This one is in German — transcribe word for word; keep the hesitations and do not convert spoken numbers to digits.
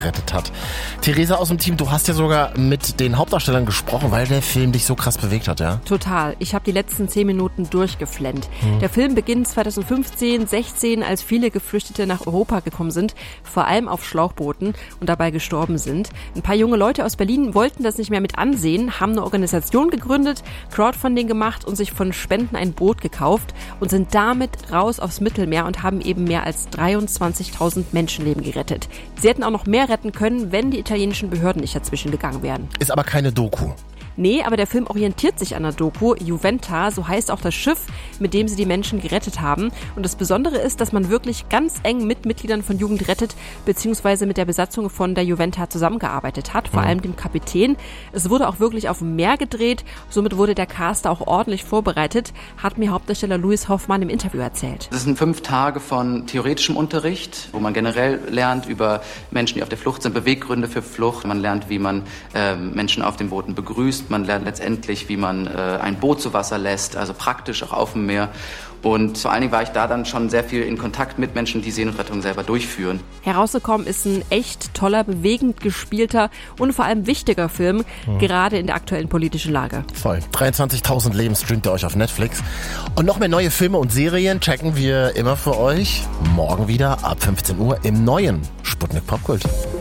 gerettet hat. Theresa aus dem Team, du hast ja sogar mit den Hauptdarstellern gesprochen, weil der Film dich so krass bewegt hat, ja? Total. Ich habe die letzten zehn Minuten durchgeflennt. Hm. Der Film beginnt zwanzig fünfzehn, sechzehn, als viele Geflüchtete nach Europa gekommen sind, vor allem auf Schlauchbooten und dabei gestorben sind. Ein paar junge Leute aus Berlin wollten das nicht mehr mit ansehen, haben eine Organisation gegründet, Crowdfunding gemacht und sich von Spenden ein Boot gekauft und sind damit raus aufs Mittelmeer und haben eben mehr als dreiundzwanzigtausend Menschenleben gerettet. Sie hätten auch noch mehr retten können, wenn die italienischen Behörden nicht dazwischen gegangen wären. Ist aber keine Doku. Nee, aber der Film orientiert sich an der Doku. Juventa, so heißt auch das Schiff, mit dem sie die Menschen gerettet haben. Und das Besondere ist, dass man wirklich ganz eng mit Mitgliedern von Jugend rettet, beziehungsweise mit der Besatzung von der Juventa zusammengearbeitet hat, vor mhm. allem dem Kapitän. Es wurde auch wirklich auf dem Meer gedreht, somit wurde der Cast auch ordentlich vorbereitet, hat mir Hauptdarsteller Louis Hoffmann im Interview erzählt. Das sind fünf Tage von theoretischem Unterricht, wo man generell lernt über Menschen, die auf der Flucht sind, Beweggründe für Flucht. Man lernt, wie man äh, Menschen auf den Booten begrüßt. Man lernt letztendlich, wie man äh, ein Boot zu Wasser lässt, also praktisch auch auf dem Meer. Und vor allen Dingen war ich da dann schon sehr viel in Kontakt mit Menschen, die Seenotrettung selber durchführen. Herausgekommen ist ein echt toller, bewegend gespielter und vor allem wichtiger Film, mhm. gerade in der aktuellen politischen Lage. Voll. dreiundzwanzigtausend Leben streamt ihr euch auf Netflix. Und noch mehr neue Filme und Serien checken wir immer für euch morgen wieder ab fünfzehn Uhr im neuen Sputnik Popkult.